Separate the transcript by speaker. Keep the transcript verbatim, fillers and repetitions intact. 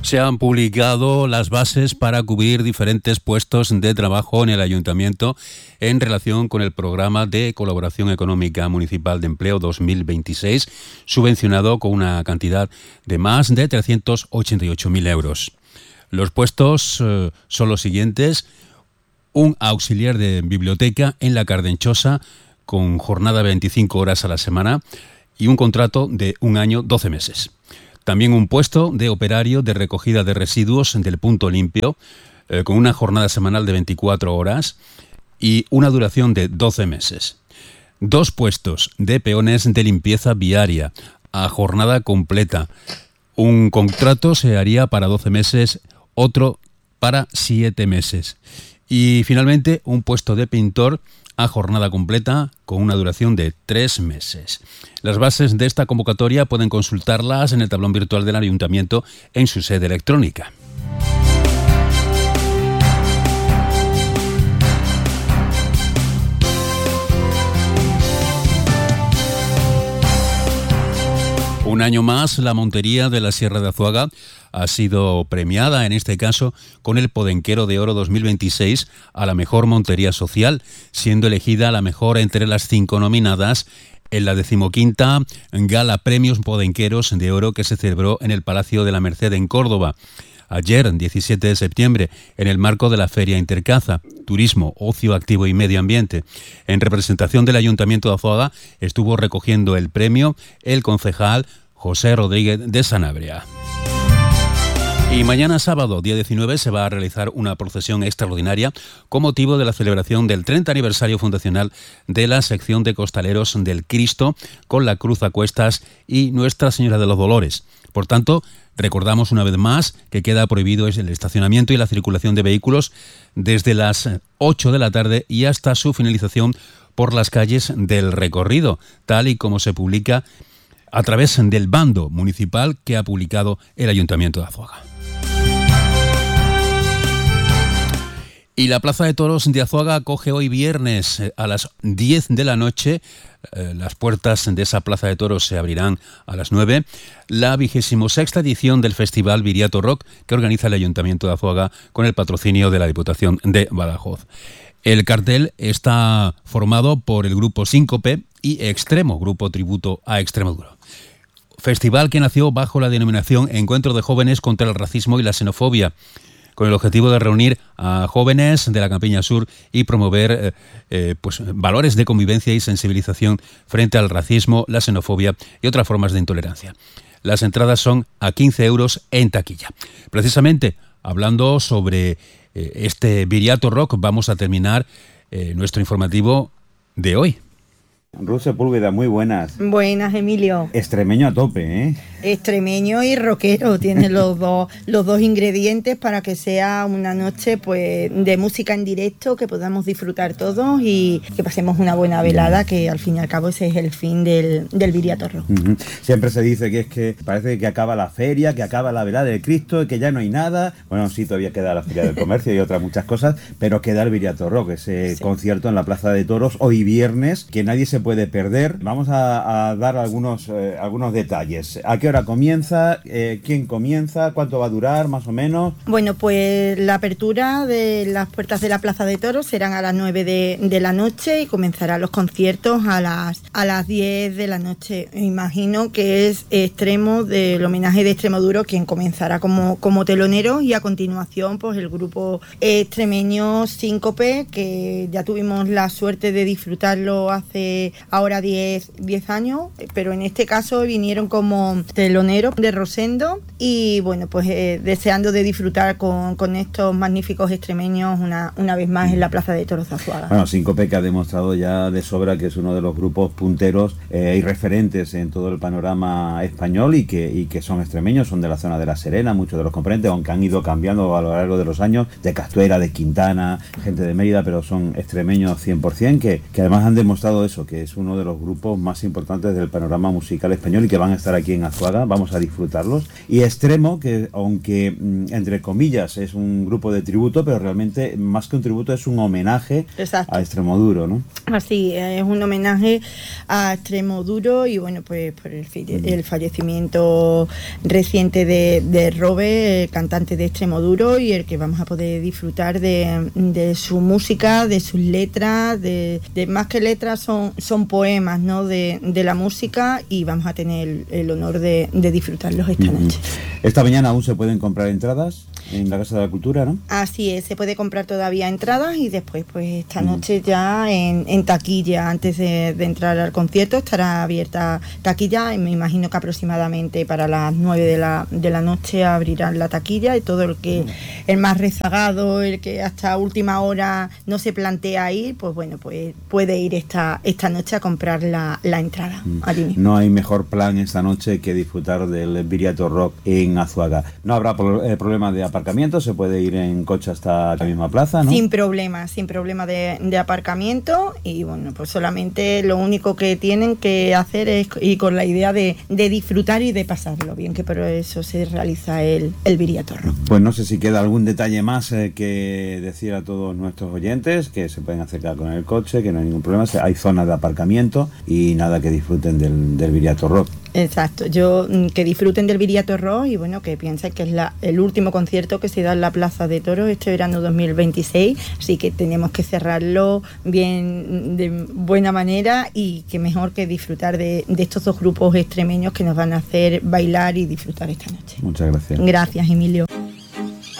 Speaker 1: Se han publicado las bases para cubrir diferentes puestos de trabajo en el Ayuntamiento en relación con el programa de colaboración económica municipal de empleo dos mil veintiséis, subvencionado con una cantidad de más de trescientos ochenta y ocho mil euros. Los puestos eh, son los siguientes: un auxiliar de biblioteca en la Cardenchosa con jornada de veinticinco horas a la semana y un contrato de un año, doce meses. También un puesto de operario de recogida de residuos del punto limpio eh, con una jornada semanal de veinticuatro horas y una duración de doce meses. Dos puestos de peones de limpieza viaria a jornada completa. Un contrato se haría para doce meses, otro para siete meses. Y finalmente un puesto de pintor a jornada completa con una duración de tres meses. Las bases de esta convocatoria pueden consultarlas en el tablón virtual del Ayuntamiento en su sede electrónica. Un año más, la Montería de la Sierra de Azuaga ha sido premiada, en este caso, con el Podenquero de Oro dos mil veintiséis a la mejor montería social, siendo elegida la mejor entre las cinco nominadas en la decimoquinta Gala Premios Podenqueros de Oro que se celebró en el Palacio de la Merced en Córdoba. Ayer, diecisiete de septiembre, en el marco de la Feria Intercaza, Turismo, Ocio Activo y Medio Ambiente. En representación del Ayuntamiento de Azuaga estuvo recogiendo el premio el concejal José Rodríguez de Sanabria. Y mañana sábado, día diecinueve, se va a realizar una procesión extraordinaria con motivo de la celebración del treinta aniversario fundacional de la sección de costaleros del Cristo con la cruz a cuestas y Nuestra Señora de los Dolores. Por tanto, recordamos una vez más que queda prohibido el estacionamiento y la circulación de vehículos desde las ocho de la tarde y hasta su finalización por las calles del recorrido, tal y como se publica a través del bando municipal que ha publicado el Ayuntamiento de Azuaga. Y la Plaza de Toros de Azuaga acoge hoy viernes a las diez de la noche. Eh, las puertas de esa Plaza de Toros se abrirán a las nueve. La vigésimo sexta edición del Festival Viriato Rock que organiza el Ayuntamiento de Azuaga con el patrocinio de la Diputación de Badajoz. El cartel está formado por el grupo Síncope y Extremo, grupo tributo a Extremadura. Festival que nació bajo la denominación Encuentro de Jóvenes contra el Racismo y la Xenofobia, con el objetivo de reunir a jóvenes de la Campiña Sur y promover eh, eh, pues, valores de convivencia y sensibilización frente al racismo, la xenofobia y otras formas de intolerancia. Las entradas son a quince euros en taquilla. Precisamente, hablando sobre eh, este Viriato Rock, vamos a terminar eh, nuestro informativo de hoy.
Speaker 2: Ruth Sepúlveda, muy buenas.
Speaker 3: Buenas, Emilio.
Speaker 2: Extremeño a tope, ¿eh?
Speaker 3: Extremeño y rockero, tiene los dos los dos ingredientes para que sea una noche pues de música en directo que podamos disfrutar todos y que pasemos una buena velada, que al fin y al cabo ese es el fin del, del Viriato Rock.
Speaker 2: Uh-huh. Siempre se dice que es que parece que acaba la feria, que acaba la velada del Cristo, que ya no hay nada. Bueno, sí, todavía queda la Feria del Comercio y otras muchas cosas, pero queda el Viriato Rock, ese sí. concierto en la Plaza de Toros hoy viernes, que nadie se puede perder. Vamos a, a dar algunos, eh, algunos detalles. ¿A qué hora comienza? Eh, ¿Quién comienza? ¿Cuánto va a durar, más o menos?
Speaker 3: Bueno, pues la apertura de las puertas de la Plaza de Toros serán a las nueve de, de la noche y comenzarán los conciertos a las, a las diez de la noche. Me imagino que es Extremo, del homenaje de Extremoduro, quien comenzará como, como telonero, y a continuación pues el grupo extremeño Síncope, que ya tuvimos la suerte de disfrutarlo hace ahora diez años, pero en este caso vinieron como teloneros de Rosendo y bueno, pues eh, deseando de disfrutar con, con estos magníficos extremeños una, una vez más en la Plaza de Toros de Azuaga.
Speaker 2: Bueno, Síncope, que ha demostrado ya de sobra que es uno de los grupos punteros eh, y referentes en todo el panorama español y que, y que son extremeños, son de la zona de La Serena, muchos de los componentes, aunque han ido cambiando a lo largo de los años, de Castuera, de Quintana, gente de Mérida, pero son extremeños cien por ciento, que, que además han demostrado eso, que que es uno de los grupos más importantes del panorama musical español y que van a estar aquí en Azuaga, vamos a disfrutarlos. Y Extremo, que aunque entre comillas es un grupo de tributo, pero realmente más que un tributo es un homenaje Exacto. a Extremoduro, ¿no?
Speaker 3: Así, es un homenaje a Extremoduro y bueno, pues por el, el fallecimiento reciente de, de Robe, el cantante de Extremoduro, y el que vamos a poder disfrutar de, de su música, de sus letras, de, de más que letras son, son poemas, ¿no? de, de la música, y vamos a tener el, el honor de, de disfrutarlos esta uh-huh. noche.
Speaker 2: Esta mañana aún se pueden comprar entradas en la Casa de la Cultura, ¿no?
Speaker 3: Así es, se puede comprar todavía entradas y después pues esta noche ya en, en taquilla, antes de, de entrar al concierto, estará abierta taquilla y me imagino que aproximadamente para las nueve de la, de la noche abrirán la taquilla, y todo el que, el más rezagado, el que hasta última hora no se plantea ir, pues bueno, pues puede ir esta, esta noche a comprar la, la entrada. Mm. Allí mismo.
Speaker 2: No hay mejor plan esta noche que disfrutar del Viriato Rock en Azuaga. No habrá pro, eh, problema de aparcamiento, se puede ir en coche hasta la misma plaza, ¿no?
Speaker 3: Sin problema, sin problema de, de aparcamiento, y bueno, pues solamente lo único que tienen que hacer es ir con la idea de, de disfrutar y de pasarlo bien, que por eso se realiza el, el Viriato Rock.
Speaker 2: Pues no sé si queda algún detalle más eh, que decir a todos nuestros oyentes, que se pueden acercar con el coche, que no hay ningún problema, hay zonas de aparcamiento y nada, que disfruten del, del Viriato Rock.
Speaker 3: Exacto, yo que disfruten del Viriato Rock y bueno, que piensen que es la, el último concierto que se da en la Plaza de Toros este verano dos mil veintiséis, así que tenemos que cerrarlo bien, de buena manera, y que mejor que disfrutar de, de estos dos grupos extremeños que nos van a hacer bailar y disfrutar esta noche.
Speaker 2: Muchas gracias.
Speaker 3: Gracias, Emilio.